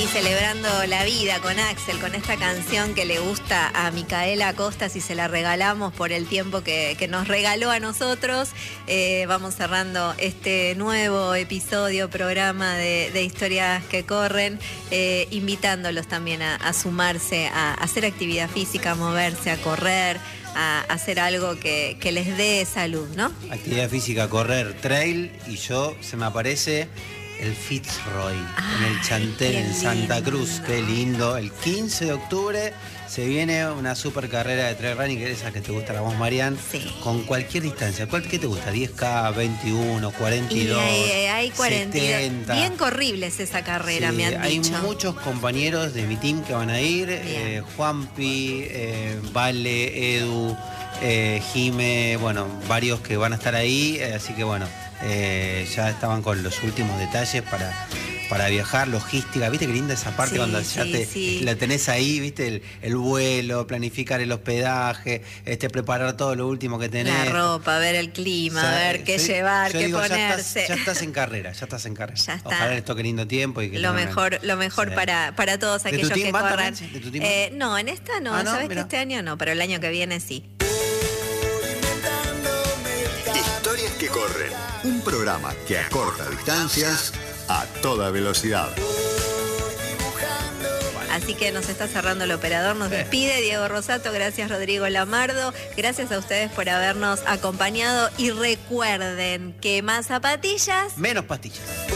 celebrando la vida con Axel, con esta canción que le gusta a Micaela Costas y se la regalamos por el tiempo que nos regaló a nosotros. Vamos cerrando este nuevo episodio, programa de Historias que Corren, invitándolos también a sumarse, a hacer actividad física, a moverse, a correr, a hacer algo que les dé salud, ¿no? Actividad física, correr, trail, y se me aparece el Fitzroy en el Chantel en Santa Cruz. Qué lindo. El 15 de octubre se viene una super carrera de trail running, que es esa que te gusta a vos, Marian. Sí. Con cualquier distancia. ¿Qué te gusta? 10K, 21, 42, hay 42. 70. Bien corrible es esa carrera, Sí, me han dicho. Hay muchos compañeros de mi team que van a ir. Juanpi, Vale, Edu, Jime, bueno, varios que van a estar ahí. Así que bueno, ya estaban con los últimos detalles para viajar, logística. ¿Viste qué linda esa parte cuando ya la tenés ahí? ¿Viste? El vuelo, planificar el hospedaje, preparar todo lo último que tenés. La ropa, ver el clima, ver qué llevar, qué ponerse. Ya estás en carrera. Ya está. Ojalá les toque lindo tiempo. Y que lo mejor sí. para todos aquellos que corran. ¿De tu team? No, en esta no. ¿Sabes que este año no? Pero el año que viene sí. Historias que Corren. Un programa que acorta distancias a toda velocidad. Así que nos está cerrando el operador, nos despide Diego Rosato, gracias Rodrigo Lamardo, gracias a ustedes por habernos acompañado y recuerden que más zapatillas, menos pastillas.